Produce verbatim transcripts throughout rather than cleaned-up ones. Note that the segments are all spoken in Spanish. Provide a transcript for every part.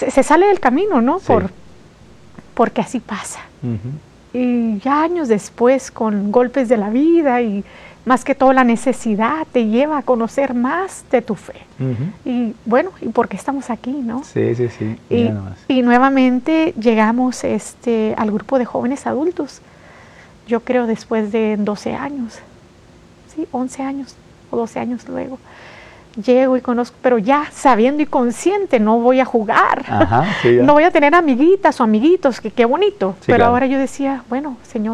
se, se sale del camino, ¿no? Sí. Por, porque así pasa. Uh-huh. Y ya años después, con golpes de la vida y más que todo la necesidad, te lleva a conocer más de tu fe. Uh-huh. Y bueno, ¿y por qué estamos aquí, no? Sí, sí, sí. Y, y nuevamente llegamos este, al grupo de jóvenes adultos, yo creo después de doce años, sí, once años o doce años luego. Llego y conozco, pero ya sabiendo y consciente, no voy a jugar, Ajá, sí, no voy a tener amiguitas o amiguitos, que qué bonito. Sí, pero claro. ahora yo decía, bueno, Señor,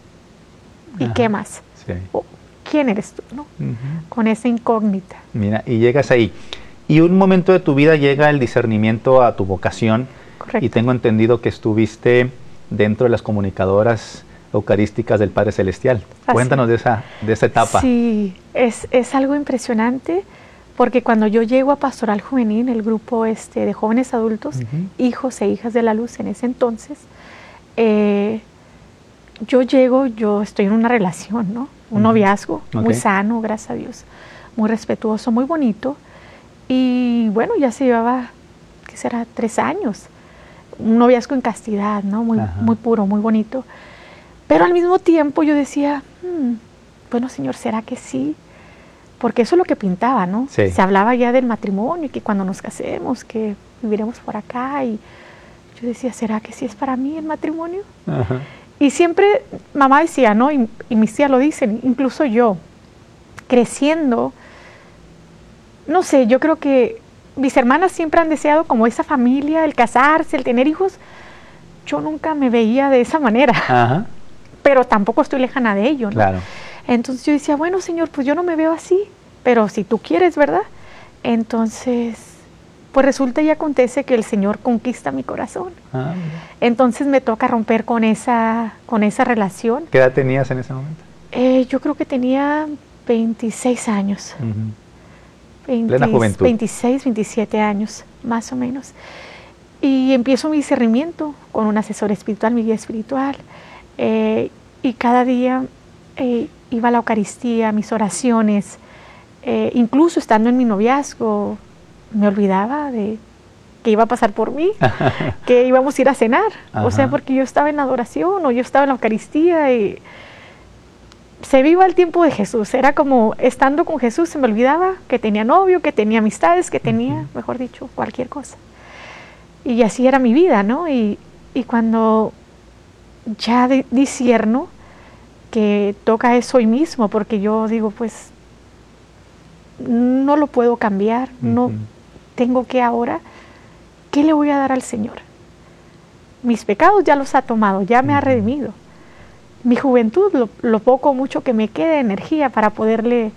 ¿y Ajá. qué más? Sí. O, ¿quién eres tú? ¿No? Uh-huh. Con esa incógnita. Mira, y llegas ahí. Y un momento de tu vida llega el discernimiento a tu vocación. Correcto. Y tengo entendido que estuviste dentro de las comunicadoras eucarísticas del Padre Celestial. Así. Cuéntanos de esa, de esa etapa. Sí, es, es algo impresionante, porque cuando yo llego a Pastoral Juvenil, el grupo este, de jóvenes adultos, uh-huh. hijos e hijas de la luz en ese entonces, eh, yo llego, yo estoy en una relación, ¿no? Un uh-huh. noviazgo okay. muy sano, gracias a Dios, muy respetuoso, muy bonito, y bueno, ya se llevaba, ¿qué será? Tres años, un noviazgo en castidad, ¿no? Muy, muy puro, muy bonito. Pero al mismo tiempo yo decía, hmm, bueno, Señor, ¿será que sí? Porque eso es lo que pintaba, ¿no? Sí. Se hablaba ya del matrimonio y que cuando nos casemos, que viviremos por acá. Y yo decía, ¿será que sí es para mí el matrimonio? Ajá. Y siempre mamá decía, ¿no? Y, y mis tías lo dicen, incluso yo, creciendo, no sé, yo creo que mis hermanas siempre han deseado como esa familia, el casarse, el tener hijos. Yo nunca me veía de esa manera. Ajá. Pero tampoco estoy lejana de ello, ¿no? Claro. Entonces yo decía, bueno, Señor, pues yo no me veo así, pero si tú quieres, ¿verdad? Entonces, pues resulta y acontece que el Señor conquista mi corazón. Ah, Entonces me toca romper con esa, con esa relación. ¿Qué edad tenías en ese momento? Eh, yo creo que tenía veintiséis años. Uh-huh. veinte, Plena juventud. veintiséis, veintisiete años, más o menos. Y empiezo mi discernimiento con un asesor espiritual, mi guía espiritual. Eh, y cada día eh, iba a la Eucaristía, mis oraciones, eh, incluso estando en mi noviazgo, me olvidaba de que iba a pasar por mí, que íbamos a ir a cenar. Ajá. O sea, porque yo estaba en la adoración o yo estaba en la Eucaristía y se viva el tiempo de Jesús. Era como estando con Jesús, se me olvidaba que tenía novio, que tenía amistades, que tenía, uh-huh. mejor dicho, cualquier cosa. Y así era mi vida, ¿no? Y, y cuando ya de, discierno que toca eso hoy mismo, porque yo digo, pues, no lo puedo cambiar, uh-huh. no tengo que ahora, ¿qué le voy a dar al Señor? Mis pecados ya los ha tomado, ya me uh-huh. ha redimido. Mi juventud, lo, lo poco o mucho que me quede de energía para poderle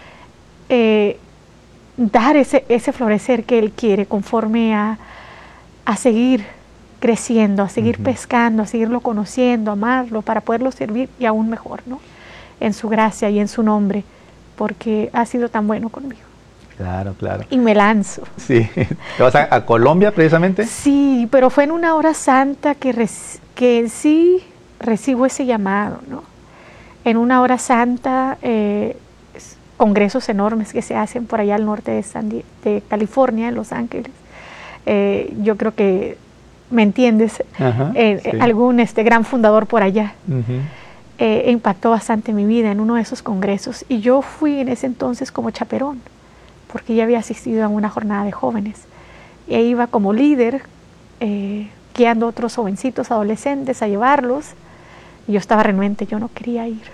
eh, dar ese, ese florecer que Él quiere conforme a, a seguir creciendo, a seguir uh-huh. pescando, a seguirlo conociendo, a amarlo, para poderlo servir y aún mejor, ¿no? En su gracia y en su nombre, porque ha sido tan bueno conmigo. Claro, claro. Y me lanzo. Sí. ¿Te vas a, a Colombia precisamente? Sí, pero fue en una hora santa que, res, que en sí recibo ese llamado, ¿no? En una hora santa, eh, congresos enormes que se hacen por allá al norte de, San Di- de California, en Los Ángeles. Eh, yo creo que me entiendes, Ajá, eh, sí. algún este, gran fundador por allá. Uh-huh. Eh, impactó bastante mi vida en uno de esos congresos y yo fui en ese entonces como chaperón, porque ya había asistido a una jornada de jóvenes. Y ahí iba como líder, eh, guiando a otros jovencitos, adolescentes, a llevarlos. Y yo estaba renuente, yo no quería ir.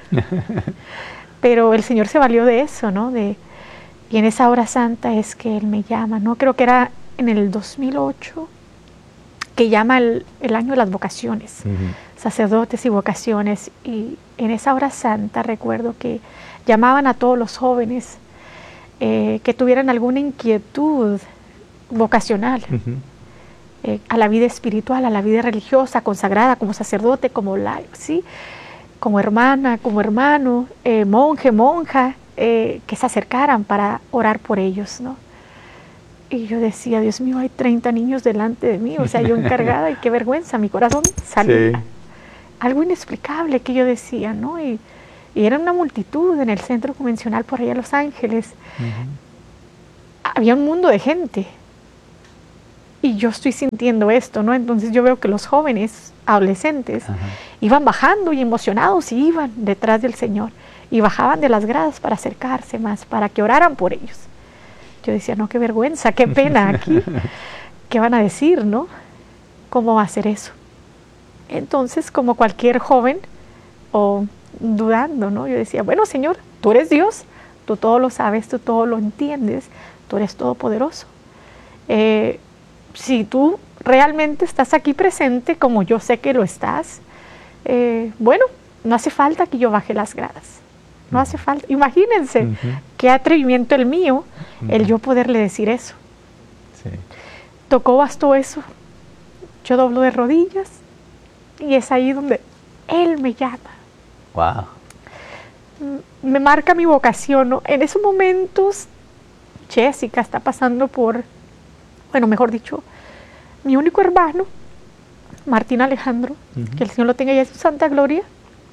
Pero el Señor se valió de eso, ¿no? De, y en esa hora santa es que Él me llama, ¿no? Creo que era en el dos mil ocho, que llama el, el año de las vocaciones, uh-huh. sacerdotes y vocaciones. Y en esa hora santa recuerdo que llamaban a todos los jóvenes eh, que tuvieran alguna inquietud vocacional. Uh-huh. Eh, a la vida espiritual, a la vida religiosa, consagrada, como sacerdote, como laico, ¿sí? Como hermana, como hermano, eh, monje, monja, eh, que se acercaran para orar por ellos, ¿no? Y yo decía, Dios mío, hay treinta niños delante de mí, o sea, yo encargada, y qué vergüenza, mi corazón salió. Sí. Algo inexplicable que yo decía, ¿no? Y, y era una multitud en el centro convencional por allá en Los Ángeles. Uh-huh. Había un mundo de gente. y yo estoy sintiendo esto, ¿no? Entonces yo veo que los jóvenes, adolescentes, Ajá. iban bajando y emocionados y iban detrás del Señor y bajaban de las gradas para acercarse más, para que oraran por ellos. Yo decía, no, qué vergüenza, qué pena aquí, ¿qué van a decir, no? ¿Cómo va a ser eso? Entonces, como cualquier joven, o dudando, ¿no? Yo decía, bueno, Señor, tú eres Dios, tú todo lo sabes, tú todo lo entiendes, tú eres todopoderoso. Eh, si tú realmente estás aquí presente, como yo sé que lo estás, eh, bueno, no hace falta que yo baje las gradas. No uh-huh. hace falta. Imagínense uh-huh. qué atrevimiento el mío, uh-huh. el yo poderle decir eso. Sí. Tocó, bastó eso. Yo doblo de rodillas y es ahí donde Él me llama. Wow. Me marca mi vocación, ¿no? En esos momentos, Jessica está pasando por, bueno, mejor dicho, mi único hermano, Martín Alejandro, uh-huh. que el Señor lo tenga ya en su santa gloria,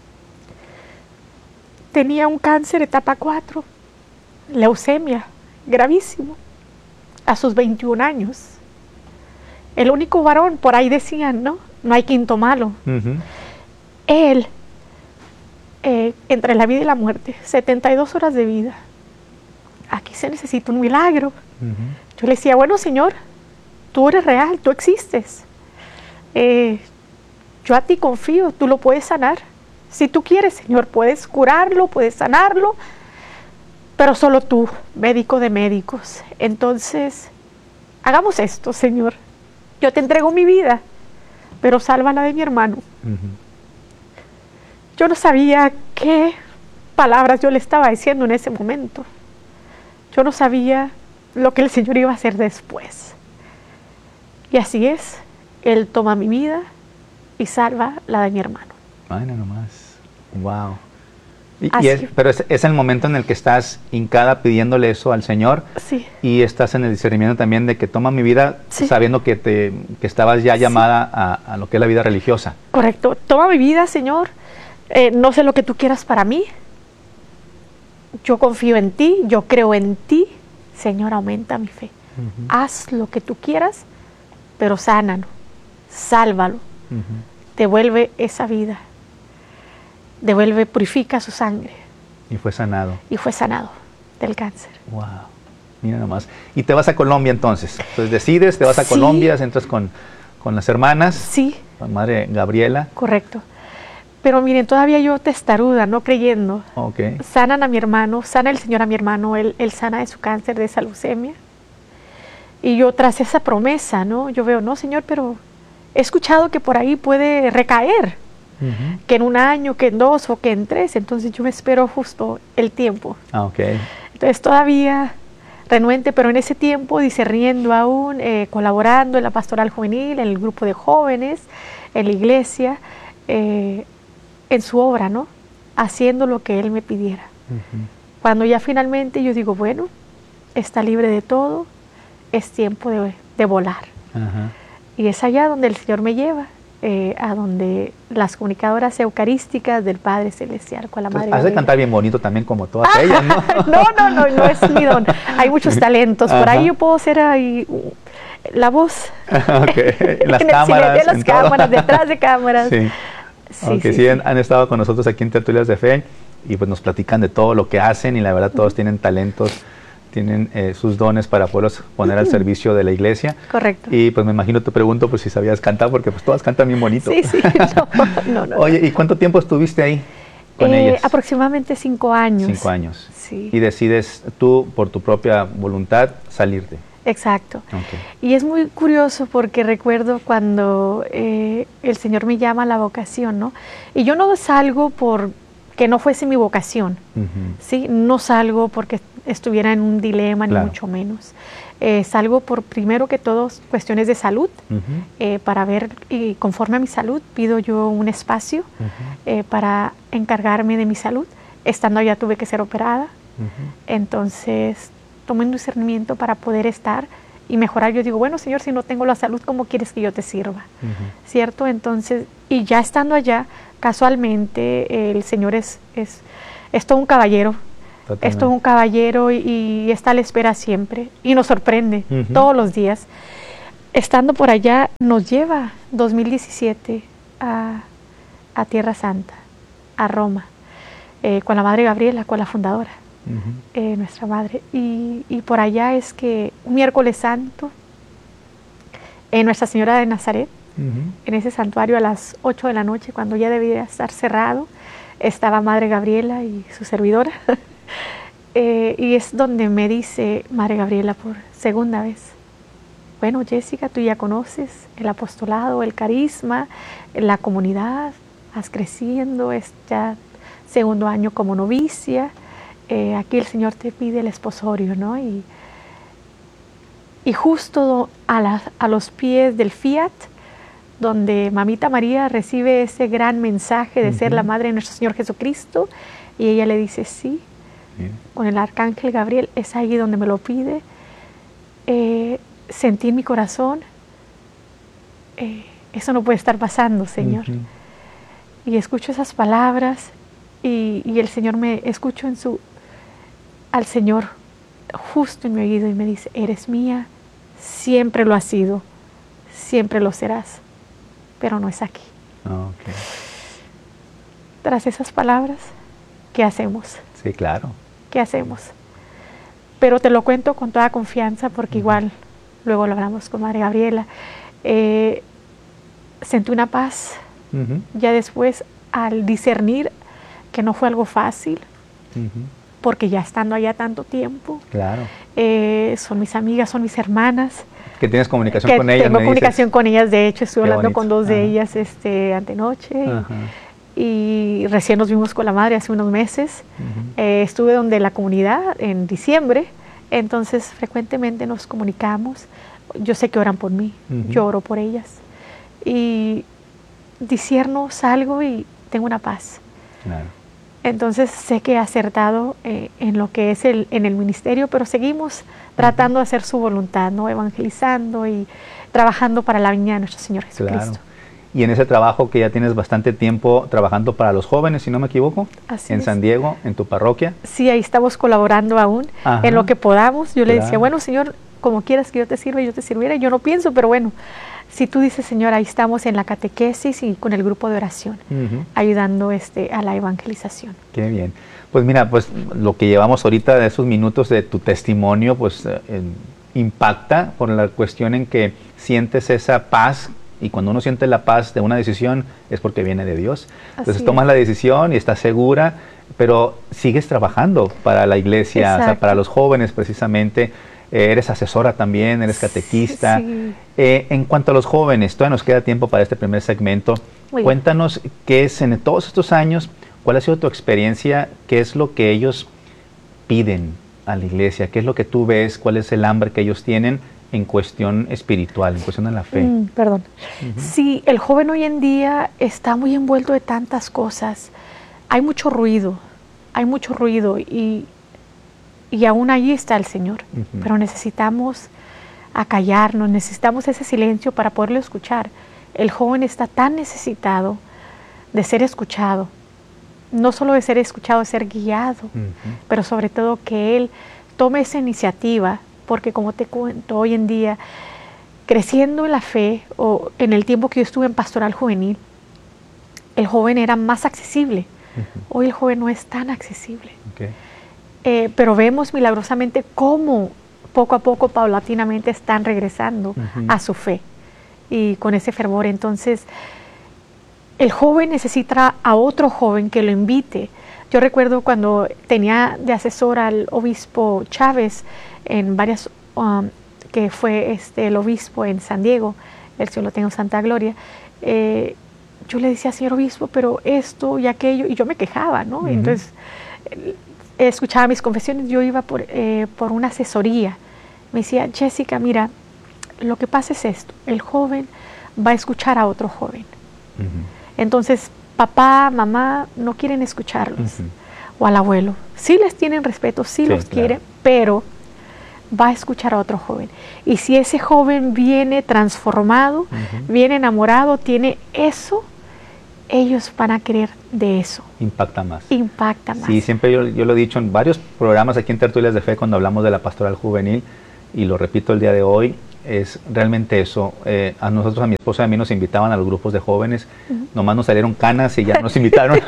tenía un cáncer etapa cuatro, leucemia, gravísimo, a sus veintiún años. El único varón, por ahí decían, ¿no? No hay quinto malo. Uh-huh. Él, eh, entre la vida y la muerte, setenta y dos horas de vida. Aquí se necesita un milagro. Uh-huh. Yo le decía, bueno, Señor, tú eres real, tú existes. Eh, yo a ti confío, tú lo puedes sanar. Si tú quieres, Señor, puedes curarlo, puedes sanarlo, pero solo tú, médico de médicos. Entonces, hagamos esto, Señor. Yo te entrego mi vida, pero salva la de mi hermano. Uh-huh. Yo no sabía qué palabras yo le estaba diciendo en ese momento. Yo no sabía lo que el Señor iba a hacer después. Y así es, Él toma mi vida y salva la de mi hermano. Bueno, nomás. Wow. Y, y es, pero es, es el momento en el que estás hincada pidiéndole eso al Señor. Sí. Y estás en el discernimiento también de que toma mi vida, sí. sabiendo que, te, que estabas ya llamada sí. a, a lo que es la vida religiosa. Correcto. Toma mi vida, Señor. Eh, no sé lo que tú quieras para mí. Yo confío en ti, yo creo en ti. Señor, aumenta mi fe. Uh-huh. Haz lo que tú quieras, pero sánalo, sálvalo. Uh-huh. Devuelve esa vida. Devuelve, purifica su sangre. Y fue sanado. Y fue sanado del cáncer. Wow. Mira nomás. Y te vas a Colombia entonces. Entonces decides, te vas a sí. Colombia, entras con, con las hermanas. Sí. Con madre Gabriela. Correcto. Pero miren, todavía yo testaruda, no creyendo. Okay. Sanan a mi hermano, sana el Señor a mi hermano, él, él sana de su cáncer, de esa leucemia. Y yo tras esa promesa, ¿no? Yo veo, no, Señor, pero he escuchado que por ahí puede recaer. Uh-huh. Que en un año, que en dos o que en tres, entonces yo me espero justo el tiempo. Ah, okay. Entonces todavía renuente, pero en ese tiempo discerniendo aún, eh, colaborando en la pastoral juvenil, en el grupo de jóvenes, en la iglesia, eh, en su obra, ¿no? Haciendo lo que Él me pidiera. Uh-huh. Cuando ya finalmente yo digo, bueno, está libre de todo, es tiempo de, de volar. Uh-huh. Y es allá donde el Señor me lleva. Eh, a donde las comunicadoras eucarísticas del Padre Celestial con la Madre. Has de cantar bien bonito también como todas ellas, ¿no? no, no, no, no es mi don. Hay muchos talentos. Ajá. Por ahí yo puedo ser ahí uh, la voz. Okay. Las en cámaras. De las cámaras, detrás de cámaras. Sí. Sí, Aunque sí, sí, sí han, han estado con nosotros aquí en Tertulias de Fe y pues nos platican de todo lo que hacen y la verdad todos uh-huh. tienen talentos, tienen eh, sus dones para poderlos poner uh-huh. al servicio de la iglesia. Correcto. Y pues me imagino, te pregunto pues si sabías cantar, porque pues todas cantan bien bonito. Sí, sí. No, no, no. Oye, ¿y cuánto tiempo estuviste ahí con eh, ellas? Aproximadamente cinco años. Cinco años. Sí. Y decides tú, por tu propia voluntad, salirte. Exacto. Okay. Y es muy curioso porque recuerdo cuando eh, el Señor me llama a la vocación, ¿no? Y yo no salgo por que no fuese mi vocación, uh-huh. ¿sí? No salgo porque estuviera en un dilema, claro. ni mucho menos. Eh, salgo por, primero que todo, cuestiones de salud, uh-huh. eh, para ver, y conforme a mi salud, pido yo un espacio uh-huh. eh, para encargarme de mi salud. Estando allá tuve que ser operada, uh-huh. entonces tomé un discernimiento para poder estar y mejorar. Yo digo, bueno, Señor, si no tengo la salud, ¿cómo quieres que yo te sirva? Uh-huh. ¿Cierto? Entonces, y ya estando allá, casualmente, el Señor es, es, es todo un caballero. Totalmente. Es todo un caballero y, y está a la espera siempre. Y nos sorprende uh-huh. todos los días. estando por allá, nos lleva dos mil diecisiete a, a Tierra Santa, a Roma, eh, con la Madre Gabriela, con la fundadora, uh-huh. eh, nuestra madre. Y, y por allá es que un miércoles santo, en Nuestra Señora de Nazaret, uh-huh. en ese santuario a las ocho de la noche, cuando ya debía estar cerrado, estaba Madre Gabriela y su servidora. eh, y es donde me dice Madre Gabriela por segunda vez: bueno, Jessica, tú ya conoces el apostolado, el carisma, la comunidad, vas creciendo, es ya segundo año como novicia, eh, aquí el Señor te pide el esposorio, ¿no? Y, y justo a, la, a los pies del Fiat, donde Mamita María recibe ese gran mensaje de uh-huh. ser la madre de nuestro Señor Jesucristo, y ella le dice sí, Bien. con el arcángel Gabriel, es ahí donde me lo pide. Eh, sentí en mi corazón, eh, eso no puede estar pasando, Señor. Uh-huh. Y escucho esas palabras, y, y el Señor me escucho en su, al Señor justo en mi oído, y me dice: eres mía, siempre lo has sido, siempre lo serás, pero no es aquí. Oh, okay. Tras esas palabras, ¿qué hacemos? Sí, claro. ¿Qué hacemos? Pero te lo cuento con toda confianza, porque uh-huh. igual luego lo hablamos con Madre Gabriela. Eh, sentí una paz uh-huh. ya después, al discernir que no fue algo fácil, uh-huh. porque ya estando allá tanto tiempo, claro. eh, son mis amigas, son mis hermanas. Que tienes comunicación que con ellas. Tengo comunicación dices. con ellas, de hecho estuve Qué hablando bonito. con dos Ajá. de ellas este, antenoche, y, y recién nos vimos con la madre hace unos meses. Uh-huh. eh, estuve donde la comunidad en diciembre, entonces frecuentemente nos comunicamos. Yo sé que oran por mí, uh-huh. yo oro por ellas, y discierno, salgo y tengo una paz. Claro. Entonces sé que he acertado eh, en lo que es el, en el ministerio, pero seguimos tratando uh-huh. de hacer su voluntad, ¿no? Evangelizando y trabajando para la viña de nuestro Señor Jesucristo. Claro. Y en ese trabajo que ya tienes bastante tiempo trabajando para los jóvenes, si no me equivoco, Así en es. San Diego, en tu parroquia. Sí, ahí estamos colaborando aún, Ajá. en lo que podamos. Yo claro. le decía: bueno, Señor, como quieras que yo te sirva, yo te sirviera. Yo no pienso, pero bueno, si tú dices, Señor, ahí estamos en la catequesis y con el grupo de oración, uh-huh. ayudando este, a la evangelización. Qué bien. Pues mira, pues lo que llevamos ahorita de esos minutos de tu testimonio, pues eh, impacta por la cuestión en que sientes esa paz, y cuando uno siente la paz de una decisión es porque viene de Dios. Entonces Así tomas es. la decisión y estás segura, pero sigues trabajando para la iglesia, o sea, para los jóvenes precisamente. Eh, eres asesora también, eres catequista. Sí. Eh, en cuanto a los jóvenes, todavía nos queda tiempo para este primer segmento. Muy Cuéntanos bien. qué es en todos estos años, cuál ha sido tu experiencia, qué es lo que ellos piden a la iglesia, qué es lo que tú ves, cuál es el hambre que ellos tienen en cuestión espiritual, en cuestión de la fe. Mm, perdón. Uh-huh. Sí, el joven hoy en día está muy envuelto de tantas cosas. Hay mucho ruido, hay mucho ruido y... Y aún allí está el Señor, uh-huh. pero necesitamos acallarnos, necesitamos ese silencio para poderlo escuchar. El joven está tan necesitado de ser escuchado, no solo de ser escuchado, de ser guiado, uh-huh. pero sobre todo que él tome esa iniciativa, porque como te cuento, hoy en día, creciendo en la fe, o en el tiempo que yo estuve en pastoral juvenil, el joven era más accesible. Uh-huh. Hoy el joven no es tan accesible. Okay. Eh, pero vemos milagrosamente cómo poco a poco, paulatinamente, están regresando uh-huh. a su fe y con ese fervor. Entonces, el joven necesita a otro joven que lo invite. Yo recuerdo cuando tenía de asesor al obispo Chávez en varias, um, que fue este, el obispo en San Diego, el Señor lo tenga en santa gloria, eh, yo le decía: señor obispo, pero esto y aquello, y yo me quejaba, ¿no? Uh-huh. Entonces, escuchaba mis confesiones, yo iba por, eh, por una asesoría. Me decía: Jessica, mira, lo que pasa es esto, el joven va a escuchar a otro joven. Uh-huh. Entonces, papá, mamá no quieren escucharlos, uh-huh. o al abuelo. Sí les tienen respeto, sí, sí los claro. quieren, pero va a escuchar a otro joven. Y si ese joven viene transformado, uh-huh. viene enamorado, tiene eso, ellos van a querer de eso. Impacta más. Impacta más. Sí, siempre yo, yo lo he dicho en varios programas aquí en Tertulias de Fe cuando hablamos de la pastoral juvenil, y lo repito el día de hoy, es realmente eso. Eh, a nosotros, a mi esposa y a mí nos invitaban a los grupos de jóvenes, uh-huh. nomás nos salieron canas y ya nos invitaron.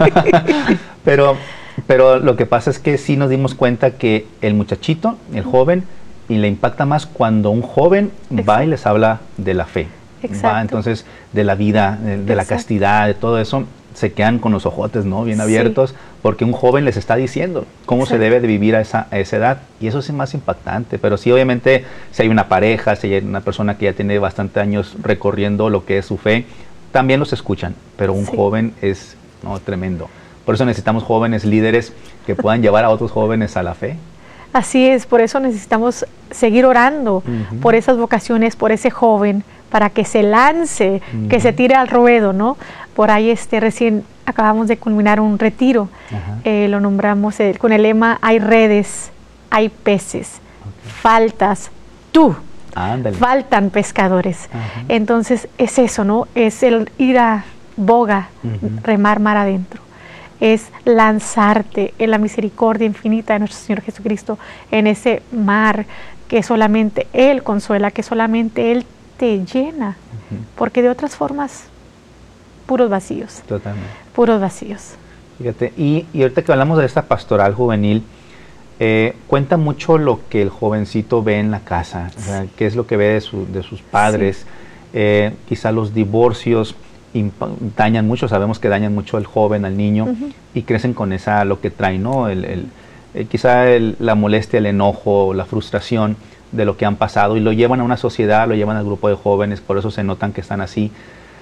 pero, pero lo que pasa es que sí nos dimos cuenta que el muchachito, el uh-huh. joven, y le impacta más cuando un joven Exacto. va y les habla de la fe. Exacto. Va entonces de la vida, de, de la castidad, de todo eso, se quedan con los ojotes, ¿no? Bien abiertos, sí. porque un joven les está diciendo cómo Exacto. se debe de vivir a esa, a esa edad, y eso es más impactante. Pero sí, obviamente, si hay una pareja, si hay una persona que ya tiene bastante años recorriendo lo que es su fe, también los escuchan, pero un sí. joven es no, tremendo. Por eso necesitamos jóvenes líderes que puedan llevar a otros jóvenes a la fe. Así es, por eso necesitamos seguir orando uh-huh. por esas vocaciones, por ese joven, para que se lance, uh-huh. que se tire al ruedo, ¿no? Por ahí este recién acabamos de culminar un retiro, uh-huh. eh, lo nombramos eh, con el lema: hay redes, hay peces, okay. faltas tú, Ándale. faltan pescadores. Uh-huh. Entonces es eso, ¿no? Es el ir a boga, uh-huh. remar mar adentro. Es lanzarte en la misericordia infinita de nuestro Señor Jesucristo, en ese mar que solamente Él consuela, que solamente Él te llena, uh-huh. porque de otras formas, puros vacíos. Totalmente. Puros vacíos. Fíjate, y, y ahorita que hablamos de esta pastoral juvenil, eh, cuenta mucho lo que el jovencito ve en la casa, o sea, qué es lo que ve de, su, de sus padres, sí. eh, quizá los divorcios, dañan mucho, sabemos que dañan mucho al joven, al niño, uh-huh. y crecen con esa, lo que trae, ¿no? El, el, el, quizá el, la molestia, el enojo, la frustración de lo que han pasado, y lo llevan a una sociedad, lo llevan al grupo de jóvenes, por eso se notan que están así.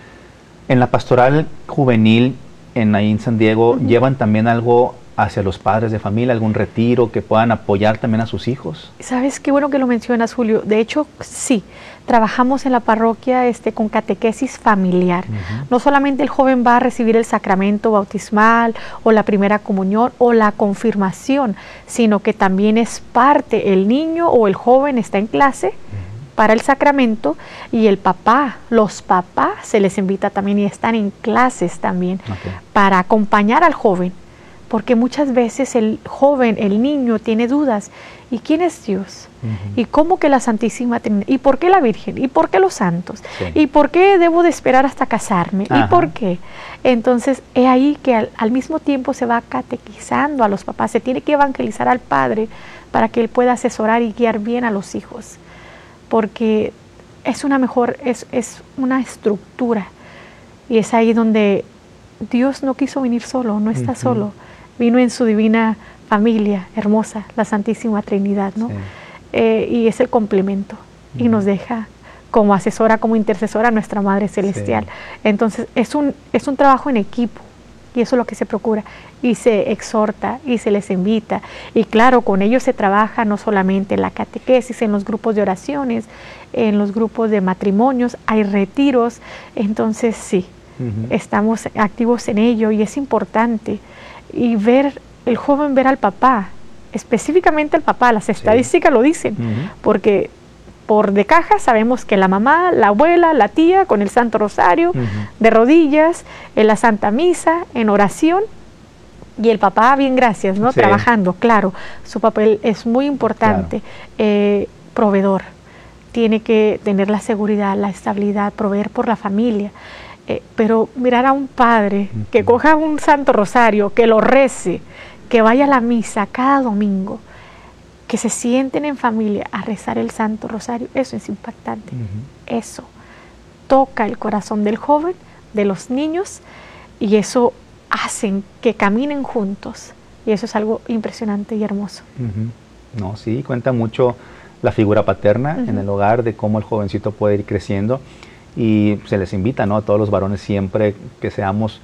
En la pastoral juvenil, en ahí en San Diego, uh-huh. llevan también algo hacia los padres de familia, algún retiro que puedan apoyar también a sus hijos. ¿Sabes qué bueno que lo mencionas, Julio? De hecho, sí, trabajamos en la parroquia este, con catequesis familiar. Uh-huh. No solamente el joven va a recibir el sacramento bautismal o la primera comunión o la confirmación, sino que también es parte, el niño o el joven está en clase uh-huh. para el sacramento, y el papá, los papás se les invita también y están en clases también okay. para acompañar al joven. Porque muchas veces el joven, el niño, tiene dudas. ¿Y quién es Dios? Uh-huh. ¿Y cómo que la Santísima Trinidad? ¿Y por qué la Virgen? ¿Y por qué los santos? Sí. ¿Y por qué debo de esperar hasta casarme? Ajá. ¿Y por qué? Entonces, es ahí que al, al mismo tiempo se va catequizando a los papás. Se tiene que evangelizar al padre para que él pueda asesorar y guiar bien a los hijos. Porque es una mejor, es, es una estructura. Y es ahí donde Dios no quiso venir solo, no está uh-huh. solo. Vino en su divina familia hermosa, la Santísima Trinidad, ¿no? Sí. Eh, y es el complemento, uh-huh. y nos deja como asesora, como intercesora a nuestra Madre Celestial. Sí. Entonces, es un, es un trabajo en equipo, y eso es lo que se procura, y se exhorta, y se les invita, y claro, con ellos se trabaja no solamente en la catequesis, en los grupos de oraciones, en los grupos de matrimonios, hay retiros, entonces sí, uh-huh. estamos activos en ello, y es importante. Y ver, el joven ver al papá, específicamente al papá, las estadísticas sí. lo dicen, uh-huh. porque por de caja sabemos que la mamá, la abuela, la tía, con el Santo Rosario, uh-huh. de rodillas, en la Santa Misa, en oración, y el papá, bien gracias, ¿no? Sí. Trabajando, claro, su papel es muy importante, claro. eh, proveedor, tiene que tener la seguridad, la estabilidad, proveer por la familia. Eh, pero mirar a un padre uh-huh. que coja un Santo Rosario, que lo rece, que vaya a la misa cada domingo, que se sienten en familia a rezar el Santo Rosario, eso es impactante. Uh-huh. Eso toca el corazón del joven, de los niños, y eso hacen que caminen juntos, y eso es algo impresionante y hermoso. Uh-huh. No, sí, cuenta mucho la figura paterna uh-huh. en el hogar, de cómo el jovencito puede ir creciendo. Y se les invita, ¿no?, a todos los varones siempre que seamos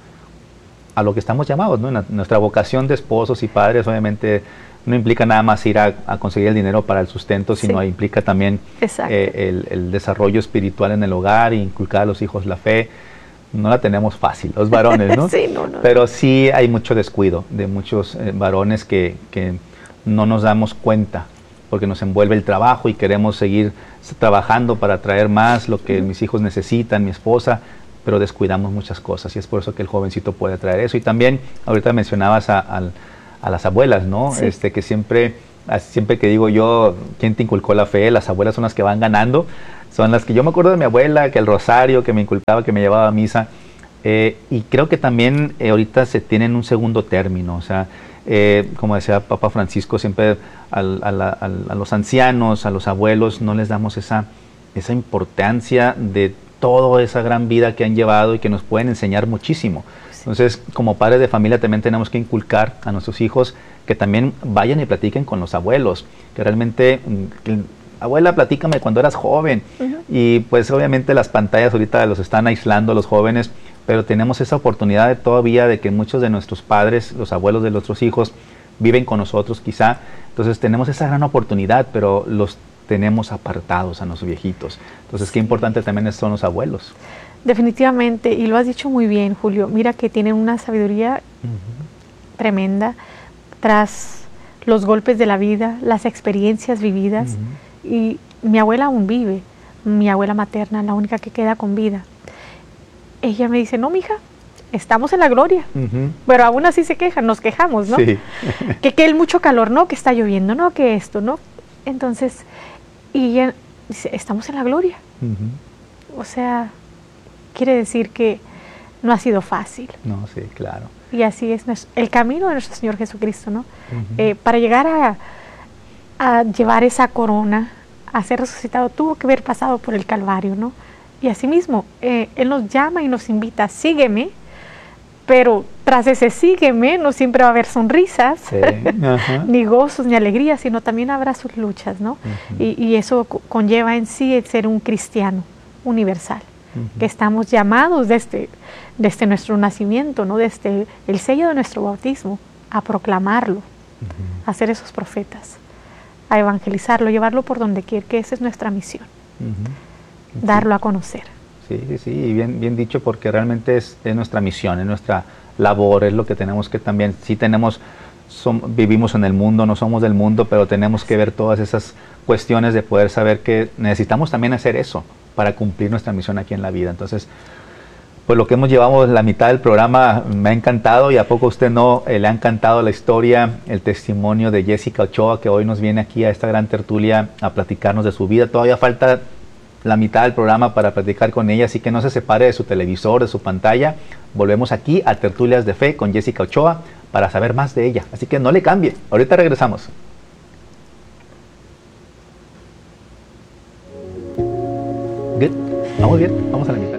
a lo que estamos llamados, ¿no? Nuestra vocación de esposos y padres obviamente no implica nada más ir a, a conseguir el dinero para el sustento, sino sí. implica también eh, el, el desarrollo espiritual en el hogar e inculcar a los hijos la fe. No la tenemos fácil, los varones, ¿no? sí, no, no Pero sí hay mucho descuido de muchos eh, varones que, que no nos damos cuenta, porque nos envuelve el trabajo y queremos seguir trabajando para traer más lo que uh-huh. mis hijos necesitan, mi esposa, pero descuidamos muchas cosas, y es por eso que el jovencito puede traer eso. Y también, ahorita mencionabas a, a, a las abuelas, ¿no? Sí. Este, que siempre, siempre que digo yo, ¿quién te inculcó la fe? Las abuelas son las que van ganando. son las que yo me acuerdo de mi abuela, que el rosario, que me inculcaba, que me llevaba a misa. Eh, y creo que también eh, ahorita se tienen un segundo término, o sea, eh, como decía Papa Francisco, siempre al, a, la, al, a los ancianos, a los abuelos, no les damos esa, esa importancia de toda esa gran vida que han llevado y que nos pueden enseñar muchísimo. Entonces, como padres de familia también tenemos que inculcar a nuestros hijos que también vayan y platiquen con los abuelos, que realmente, que, abuela, platícame cuando eras joven. Uh-huh. Y pues obviamente las pantallas ahorita los están aislando a los jóvenes, pero tenemos esa oportunidad de, todavía de que muchos de nuestros padres, los abuelos de nuestros hijos, viven con nosotros quizá. Entonces tenemos esa gran oportunidad, pero los tenemos apartados a nuestros viejitos. Entonces qué importante también son los abuelos. Definitivamente, y lo has dicho muy bien, Julio. Mira que tienen una sabiduría uh-huh. tremenda tras los golpes de la vida, las experiencias vividas. Uh-huh. Y mi abuela aún vive, mi abuela materna, la única que queda con vida. Ella me dice, no, mija, estamos en la gloria, uh-huh. pero aún así se quejan, nos quejamos, ¿no? Sí. que, que el mucho calor, ¿no? Que está lloviendo, ¿no? Que esto, ¿no? Entonces, y ella dice, estamos en la gloria. Uh-huh. O sea, quiere decir que no ha sido fácil. No, sí, claro. Y así es el camino de nuestro Señor Jesucristo, ¿no? Uh-huh. Eh, para llegar a, a llevar esa corona, a ser resucitado, tuvo que haber pasado por el Calvario, ¿no? Y asimismo, eh, Él nos llama y nos invita, sígueme, pero tras ese sígueme no siempre va a haber sonrisas, sí. uh-huh. ni gozos, ni alegrías, sino también habrá sus luchas, ¿no? Uh-huh. y, y eso conlleva en sí el ser un cristiano universal, uh-huh. que estamos llamados desde, desde nuestro nacimiento, ¿no? Desde el sello de nuestro bautismo, a proclamarlo, uh-huh. a ser esos profetas, a evangelizarlo, llevarlo por donde quiera, que esa es nuestra misión. Uh-huh. Darlo a conocer. Sí, sí, sí, y bien, bien dicho, porque realmente es, es nuestra misión, es nuestra labor, es lo que tenemos que también, sí tenemos, som, vivimos en el mundo, no somos del mundo, pero tenemos que ver todas esas cuestiones de poder saber que necesitamos también hacer eso para cumplir nuestra misión aquí en la vida. Entonces, pues lo que hemos llevado la mitad del programa me ha encantado, y a poco a usted no eh, le ha encantado la historia, el testimonio de Jessica Ochoa, que hoy nos viene aquí a esta gran tertulia a platicarnos de su vida. Todavía falta la mitad del programa para platicar con ella, así que no se separe de su televisor, de su pantalla. Volvemos aquí a Tertulias de Fe con Jessica Ochoa para saber más de ella, así que no le cambie, ahorita regresamos. Good. Vamos bien, vamos a la mitad.